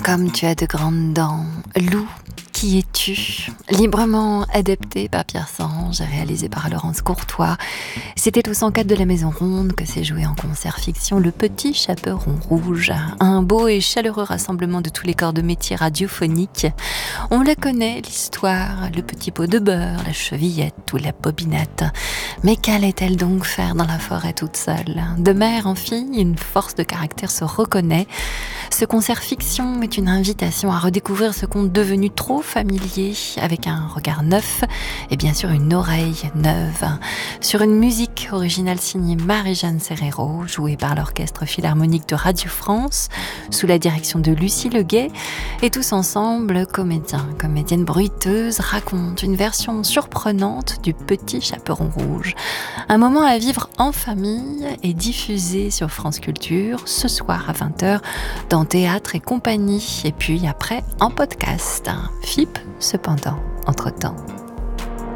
Comme tu as de grandes dents, loup, qui es-tu? Librement adapté par Pierre Sange et réalisé par Laurence Courtois. C'était au 104 de la Maison Ronde que s'est joué en concert fiction Le Petit Chaperon Rouge. Un beau et chaleureux rassemblement de tous les corps de métier radiophoniques. On la connaît, l'histoire, le petit pot de beurre, la chevillette ou la bobinette. Mais qu'allait-elle donc faire dans la forêt toute seule? De mère en fille, une force de caractère se reconnaît. Ce concert fiction est une invitation à redécouvrir ce conte devenu trop familier, avec un regard neuf et bien sûr une oreille neuve, sur une musique originale signée Marie-Jeanne Serrero, jouée par l'Orchestre Philharmonique de Radio France, sous la direction de Lucie Leguet, et tous ensemble, comédiens, comédiennes bruiteuses, racontent une version surprenante du Petit Chaperon Rouge. Un moment à vivre en famille et diffusé sur France Culture, ce soir à 20h, dans Théâtre et compagnie, et puis après en podcast. FIP cependant, entre-temps.